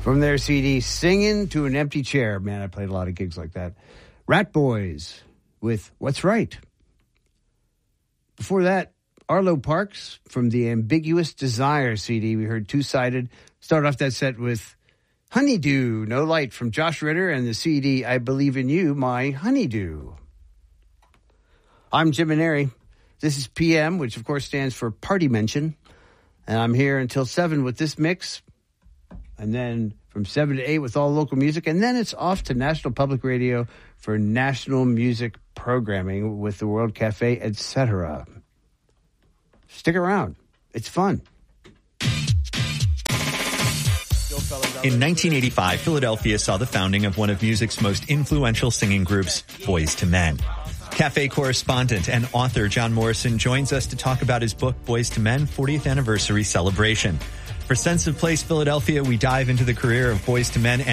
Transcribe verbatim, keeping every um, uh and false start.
From their C D, Singing to an Empty Chair. Man, I played a lot of gigs like that. Rat Boys with What's Right. Before that, Arlo Parks from the Ambiguous Desire C D. We heard Two-Sided. Start off that set with Honeydew, No Light from Josh Ritter and the C D, I Believe in You, My Honeydew. I'm Jim Maneri. This is P M, which of course stands for Party Mention. And I'm here until seven with this mix. And then from seven to eight with all local music. And then it's off to National Public Radio for national music programming with the World Cafe, et cetera. Stick around. It's fun. In nineteen eighty-five, Philadelphia saw the founding of one of music's most influential singing groups, Boyz two Men. Cafe correspondent and author John Morrison joins us to talk about his book, Boyz two Men, fortieth Anniversary Celebration. For Sense of Place Philadelphia, we dive into the career of Boyz two Men